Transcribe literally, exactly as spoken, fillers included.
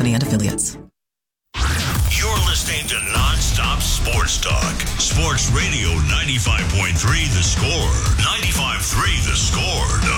Company and Affiliates. You're listening to Nonstop Sports Talk. Sports Radio ninety-five point three The Score. ninety-five point three The Score.